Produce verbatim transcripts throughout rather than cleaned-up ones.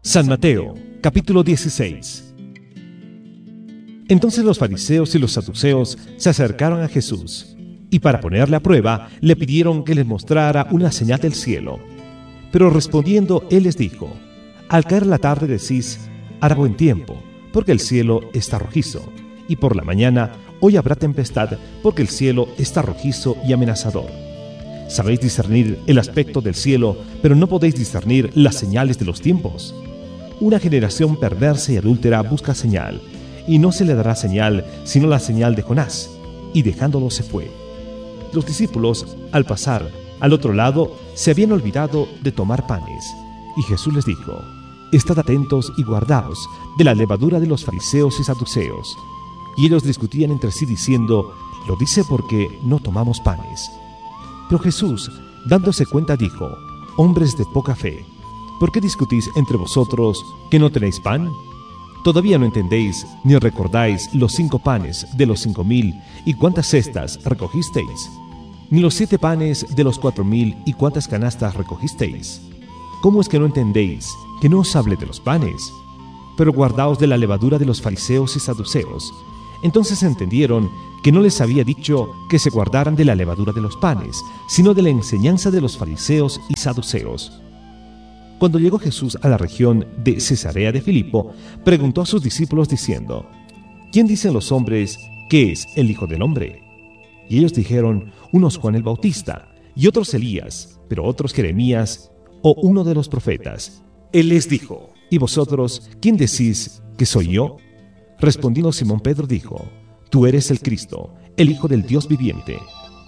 San Mateo, capítulo dieciséis. Entonces los fariseos y los saduceos se acercaron a Jesús, y para ponerle a prueba, le pidieron que les mostrara una señal del cielo. Pero respondiendo, él les dijo: Al caer la tarde decís, hará buen tiempo, porque el cielo está rojizo, y por la mañana, hoy habrá tempestad, porque el cielo está rojizo y amenazador. Sabéis discernir el aspecto del cielo, pero no podéis discernir las señales de los tiempos. Una generación perversa y adúltera busca señal, y no se le dará señal sino la señal de Jonás. Y dejándolo se fue. Los discípulos, al pasar al otro lado, se habían olvidado de tomar panes. Y Jesús les dijo: Estad atentos y guardaos de la levadura de los fariseos y saduceos. Y ellos discutían entre sí diciendo: Lo dice porque no tomamos panes. Pero Jesús, dándose cuenta, dijo: Hombres de poca fe, ¿por qué discutís entre vosotros que no tenéis pan? ¿Todavía no entendéis ni recordáis los cinco panes de los cinco mil y cuántas cestas recogisteis? ¿Ni los siete panes de los cuatro mil y cuántas canastas recogisteis? ¿Cómo es que no entendéis que no os hable de los panes? Pero guardaos de la levadura de los fariseos y saduceos. Entonces entendieron que no les había dicho que se guardaran de la levadura de los panes, sino de la enseñanza de los fariseos y saduceos. Cuando llegó Jesús a la región de Cesarea de Filipo, preguntó a sus discípulos diciendo: ¿Quién dicen los hombres que es el Hijo del Hombre? Y ellos dijeron: unos Juan el Bautista, y otros Elías, pero otros Jeremías, o uno de los profetas. Él les dijo: ¿Y vosotros quién decís que soy yo? Respondiendo Simón Pedro dijo: Tú eres el Cristo, el Hijo del Dios viviente.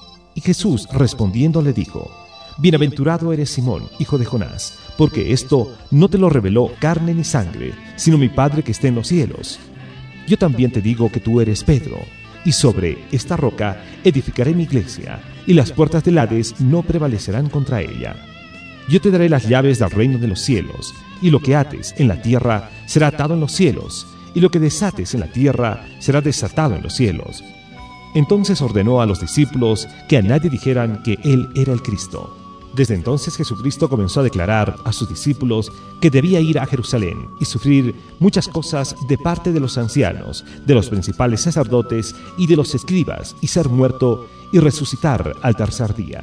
Y Jesús respondiendo le dijo: Bienaventurado eres Simón, hijo de Jonás, porque esto no te lo reveló carne ni sangre, sino mi Padre que está en los cielos. Yo también te digo que tú eres Pedro, y sobre esta roca edificaré mi iglesia, y las puertas del Hades no prevalecerán contra ella. Yo te daré las llaves del reino de los cielos, y lo que ates en la tierra será atado en los cielos, y lo que desates en la tierra será desatado en los cielos. Entonces ordenó a los discípulos que a nadie dijeran que él era el Cristo. Desde entonces Jesucristo comenzó a declarar a sus discípulos que debía ir a Jerusalén y sufrir muchas cosas de parte de los ancianos, de los principales sacerdotes y de los escribas, y ser muerto y resucitar al tercer día.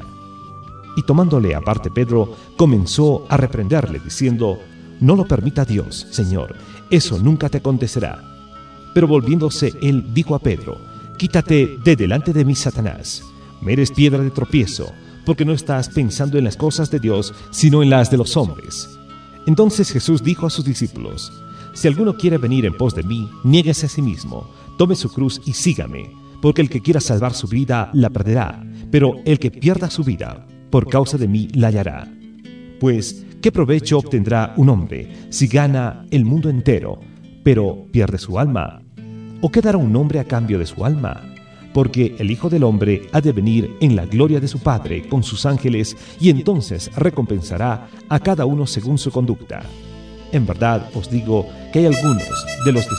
Y tomándole aparte Pedro, comenzó a reprenderle, diciendo: No lo permita Dios, Señor, eso nunca te acontecerá. Pero volviéndose él, dijo a Pedro: Quítate de delante de mí, Satanás, me eres piedra de tropiezo, porque no estás pensando en las cosas de Dios, sino en las de los hombres. Entonces Jesús dijo a sus discípulos: Si alguno quiere venir en pos de mí, niéguese a sí mismo, tome su cruz y sígame, porque el que quiera salvar su vida la perderá, pero el que pierda su vida por causa de mí la hallará. Pues, ¿qué provecho obtendrá un hombre si gana el mundo entero, pero pierde su alma? ¿O qué dará un hombre a cambio de su alma? Porque el Hijo del Hombre ha de venir en la gloria de su Padre con sus ángeles, y entonces recompensará a cada uno según su conducta. En verdad os digo que hay algunos de los